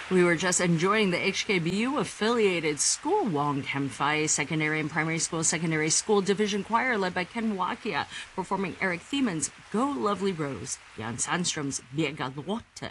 We were just enjoying the HKBU affiliated school Wong Kem Phai Secondary and Primary School Division Choir led by Ken Wakia performing Eric Thieman's Go Lovely Rose, Jan Sandstrom's Biega Water.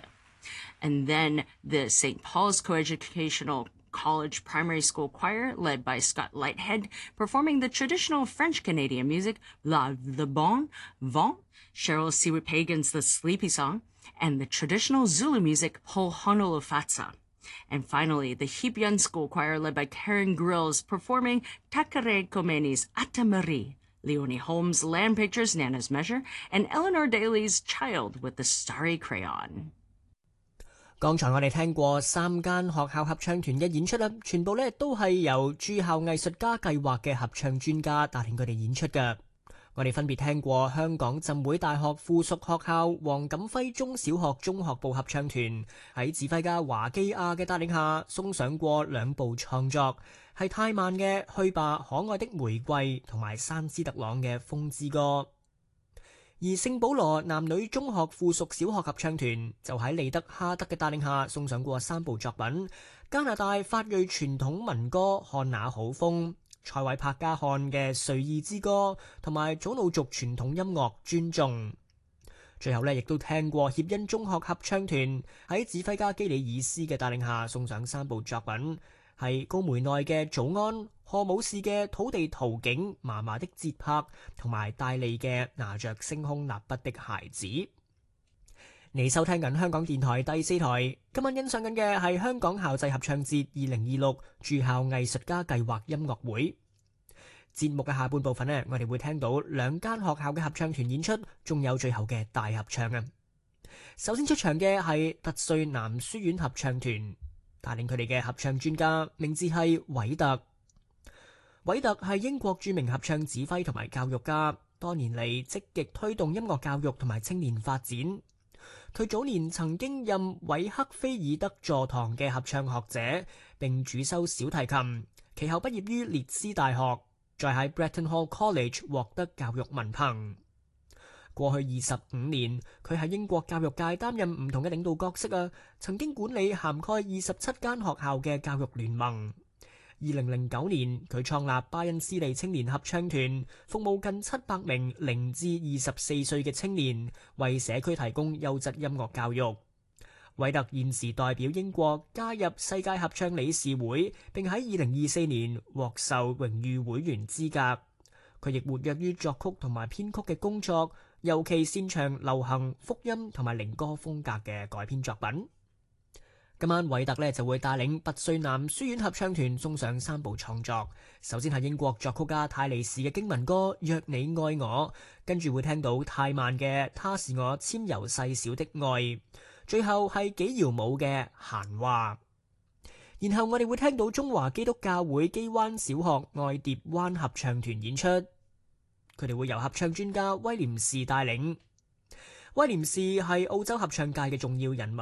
And then the St. Paul's Coeducational College Primary School Choir, led by Scott Lighthead, performing the traditional French-Canadian music La the Bon Vent, Cheryl Siwa-Pagan's The Sleepy Song, and the traditional Zulu music Pol Honolufatsa. And finally, the Hipyan School Choir, led by Karen Grills, performing Takare Komeni's Atamari, Leonie Holmes' Land Pictures Nana's Measure, and Eleanor Daly's Child with the Starry Crayon。 剛才我哋聽過3間學校合唱團嘅演出啦，全部都係由駐校藝術家計劃嘅合唱專家帶領佢哋演出嘅。我哋分別聽過香港浸會大學附屬學校黃錦輝中小學中學部合唱團喺指揮家華基亞嘅帶領下送上過2部創作，係泰曼嘅去吧可愛的玫瑰同埋山斯特朗嘅風之歌。而聖保羅男女中學附屬小學合唱團就喺利德哈德嘅帶領下送上過3部作品：加拿大法裔傳統民歌《看那好風》、塞韋帕加漢嘅《睡意之歌》同埋祖魯族傳統音樂《尊重》。最後亦都聽過協恩中學合唱團喺指揮家基里爾斯嘅帶領下送上3部作品，係高梅內嘅《早安》、賀姆士嘅《土地圖景》、嫲嫲的節拍同埋戴利嘅《拿着星空蠟筆的孩子》。你收聽緊香港電台第4台，今晚欣賞緊嘅係香港校際合唱節2026駐校藝術家計劃音樂會。節目嘅下半部分我哋會聽到2間學校嘅合唱團演出，仲有最後嘅大合唱啊！首先出場嘅係特瑞南書院合唱團，帶領佢哋嘅合唱專家名字係韋特。韋特係英國著名合唱指揮同埋教育家，多年嚟積極推動音樂教育同埋青年發展。佢早年曾經任韋克菲爾德座堂嘅合唱學者，並主修小提琴，其後畢業於列斯大學，再喺 Bretton Hall College 獲得教育文憑。過去25年，佢喺英國教育界擔任唔同嘅領導角色曾經管理涵蓋27間學校嘅教育聯盟。2009年，佢創立巴恩斯利青年合唱團，服務近700名0至24歲嘅青年，為社區提供優質音樂教育。韋特現時代表英國加入世界合唱理事會，並喺2024年獲授榮譽會員資格。佢亦活躍於作曲同埋編曲嘅工作，尤其擅長流行、福音同埋靈歌風格嘅改編作品。今晚韋特就會帶領拔萃男書院合唱團送上3部創作。首先係英國作曲家泰利士嘅經文歌《若你愛我》，跟住會聽到泰曼嘅《他是我纖柔細小的愛》，最後係紀堯姆嘅《閒話》。然後我哋會聽到中華基督教會基灣小學愛蝶灣合唱團演出，佢哋會由合唱專家威廉士帶領。威廉士係澳洲合唱界嘅重要人物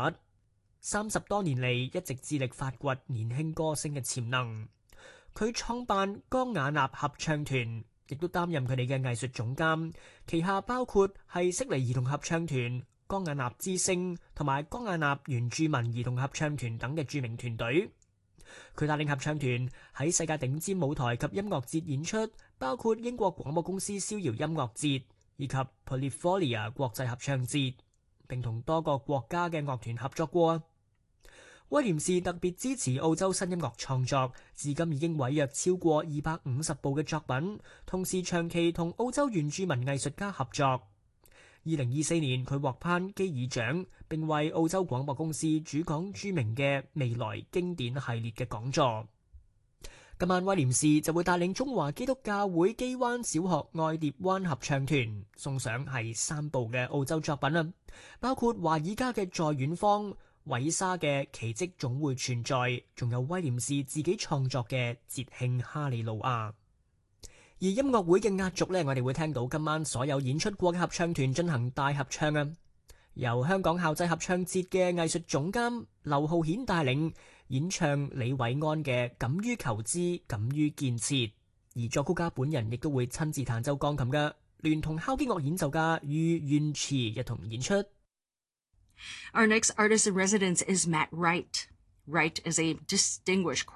，30多年嚟一直致力發掘年輕歌星嘅潛能。佢創辦江雅納合唱團，亦都擔任佢哋嘅藝術總監，旗下包括係悉尼兒童合唱團、江雅納之聲同埋江雅納原住民兒童合唱團等嘅著名團隊。佢帶領合唱團喺世界頂尖舞台及音樂節演出，包括英國廣播公司逍遙音樂節以及 Polyfolia 國際合唱節，並同多個國家嘅樂團合作過。威廉士特別支持澳洲新音樂創作，至今已經委約超過250部嘅作品，同時長期同澳洲原住民藝術家合作。2024年佢獲頒基爾獎，並為澳洲廣播公司主講著名嘅未來經典系列嘅講座。今晚威廉士就會帶領中華基督教會基灣小學愛蝶灣合唱團送上係3部嘅澳洲作品包括華爾加嘅在遠方、韋莎嘅奇蹟總會存在，仲有威廉士自己創作嘅節慶哈利路亞。而音樂會嘅壓軸我哋會聽到今晚所有演出過嘅合唱團進行大合唱由香港校際合唱節嘅藝術總監劉浩顯帶領演唱李偉安嘅敢於求知、敢於建設，而作曲家本人亦都會親自彈奏鋼琴嘅，聯同敲擊樂演奏家于願池一同演出。 Our next artist in residence is Matt Wright. Wright is a distinguished